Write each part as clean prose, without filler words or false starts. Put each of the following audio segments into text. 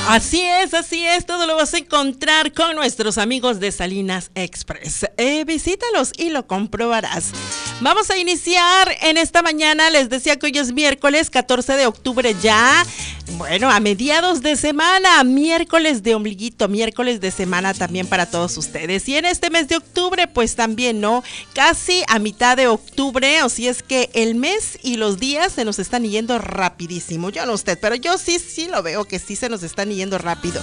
Así es, todo lo vas a encontrar con nuestros amigos de Salinas Express. Visítalos y lo comprobarás. Vamos a iniciar en esta mañana, les decía que hoy es miércoles 14 de octubre ya. Bueno, a mediados de semana, miércoles de ombliguito, miércoles de semana también para todos ustedes. Y en este mes de octubre, pues también, ¿no? Casi a mitad de octubre, o si es que el mes y los días se nos están yendo rapidísimo. Yo no usted, pero yo sí lo veo que sí se nos están yendo rápido.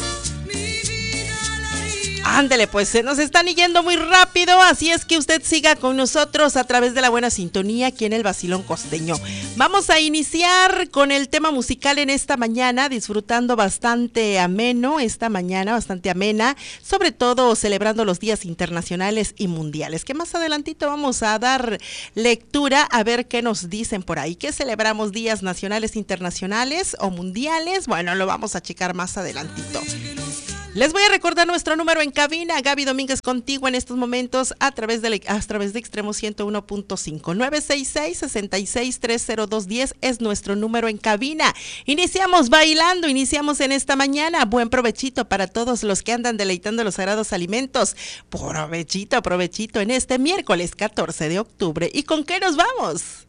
Ándele, pues se nos están yendo muy rápido, así es que usted siga con nosotros a través de la buena sintonía aquí en el Vacilón Costeño. Vamos a iniciar con el tema musical en esta mañana, disfrutando bastante ameno esta mañana, bastante amena, sobre todo celebrando los días internacionales y mundiales, que más adelantito vamos a dar lectura a ver qué nos dicen por ahí. ¿Qué celebramos? ¿Días nacionales, internacionales o mundiales? Bueno, lo vamos a checar más adelantito. Les voy a recordar nuestro número en cabina. Gaby Domínguez contigo en estos momentos a través de Extremo 101.5. 966-66-30210 es nuestro número en cabina. Iniciamos bailando, iniciamos en esta mañana. Buen provechito para todos los que andan deleitando los sagrados alimentos. Provechito en este miércoles 14 de octubre. ¿Y con qué nos vamos?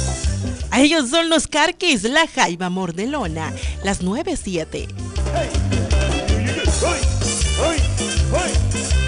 A ellos son los Carquis, la Jaiba Mordelona, las 9:07. Hey.